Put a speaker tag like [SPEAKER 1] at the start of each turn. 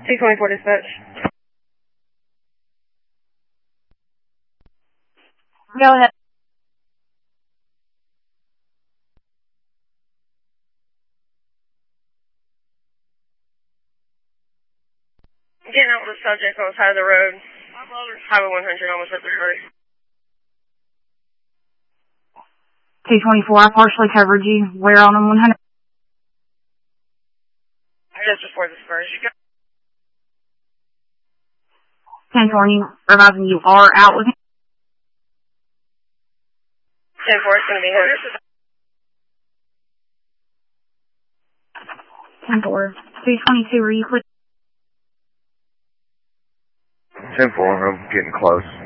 [SPEAKER 1] 224 dispatch.
[SPEAKER 2] Go ahead.
[SPEAKER 1] Getting out with the subject on the side of the road. Highway 100, almost at the road.
[SPEAKER 2] 224, I partially covered you. Where on 100?
[SPEAKER 1] Just before the spurs.
[SPEAKER 2] 1020, revising you are out with him.
[SPEAKER 1] 10-4, it's going to be hit.
[SPEAKER 2] 10-4. 222, were you clear?
[SPEAKER 3] 10-4, I'm getting close.